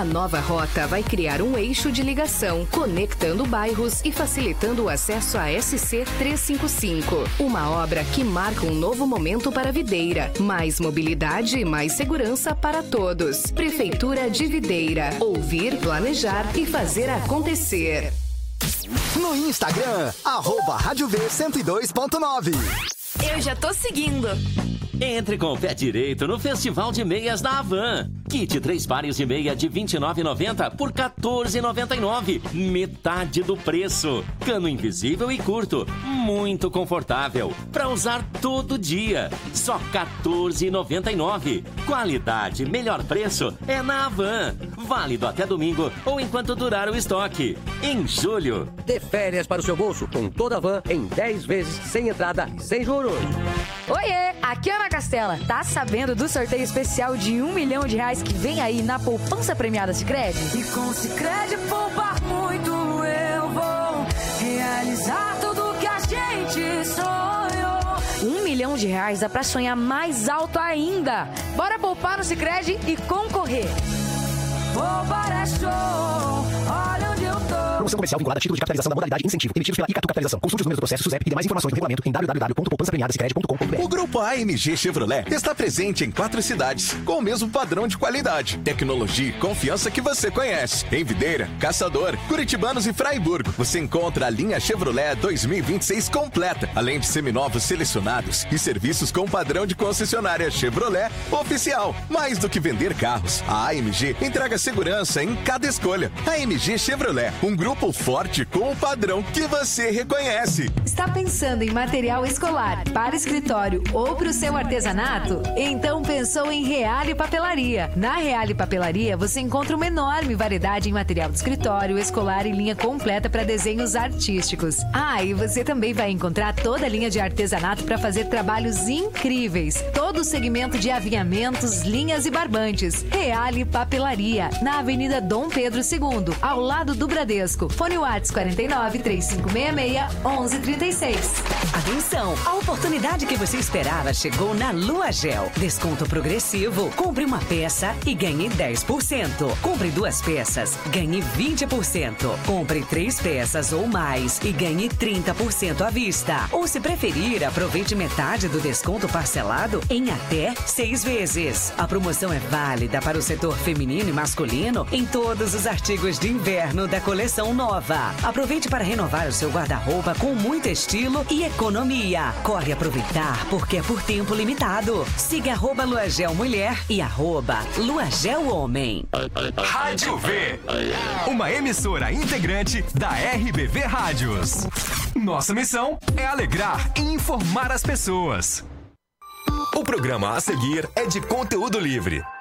A nova rota vai criar um eixo de ligação, conectando bairros e facilitando o acesso à SC 355. Uma obra que marca um novo momento para Videira. Mais mobilidade e mais segurança para todos. Prefeitura de Videira. Ouvir, planejar e fazer acontecer. No Instagram, @Rádio V 102.9. Eu já tô seguindo. Entre com o pé direito no Festival de Meias da Havan. Kit 3 pares de meia de R$ 29,90 por R$ 14,99. Metade do preço. Cano invisível e curto. Muito confortável. Para usar todo dia. Só R$ 14,99. Qualidade, melhor preço é na Havan. Válido até domingo ou enquanto durar o estoque. Em julho. Dê férias para o seu bolso com toda a Havan em 10 vezes sem entrada e sem juros. Oiê, aqui é Ana Castela. Tá sabendo do sorteio especial de R$1 milhão que vem aí na poupança premiada Sicredi? E com Sicredi poupar muito eu vou realizar tudo que a gente sonhou. R$1 milhão dá pra sonhar mais alto ainda. Bora poupar no Sicredi e concorrer. Poupar é show, olha onde eu tô. Promoção comercial vinculada a título de capitalização da modalidade incentivo, emitidos pela Icatu Capitalização. Consulte os números do processo SUSEP e demais informações no regulamento em www.poupançapremiadasicredi.com.br. O Grupo AMG Chevrolet está presente em 4 cidades, com o mesmo padrão de qualidade, tecnologia e confiança que você conhece. Em Videira, Caçador, Curitibanos e Fraiburgo, você encontra a linha Chevrolet 2026 completa, além de seminovos selecionados e serviços com padrão de concessionária Chevrolet oficial. Mais do que vender carros, a AMG entrega segurança em cada escolha. AMG Chevrolet, um grupo forte com o padrão que você reconhece. Está pensando em material escolar para escritório ou para o seu artesanato? Então pensou em Reale Papelaria. Na Reale Papelaria você encontra uma enorme variedade em material de escritório, escolar e linha completa para desenhos artísticos. E você também vai encontrar toda a linha de artesanato para fazer trabalhos incríveis. Todo o segmento de avinhamentos, linhas e barbantes. Reale Papelaria, na Avenida Dom Pedro II, ao lado do Bradesco. Fone WhatsApp 49 3566 1136. Atenção, a oportunidade que você esperava chegou na Lua Gel. Desconto progressivo. Compre uma peça e ganhe 10%. Compre 2 peças, ganhe 20%. Compre 3 peças ou mais e ganhe 30% à vista. Ou se preferir, aproveite metade do desconto parcelado em até 6 vezes. A promoção é válida para o setor feminino e masculino em todos os artigos de inverno da coleção nova. Aproveite para renovar o seu guarda-roupa com muito estilo e economia. Corre aproveitar porque é por tempo limitado. Siga @Luagel Mulher e @Luagel Homem. Rádio V, uma emissora integrante da RBV Rádios. Nossa missão é alegrar e informar as pessoas. O programa a seguir é de conteúdo livre.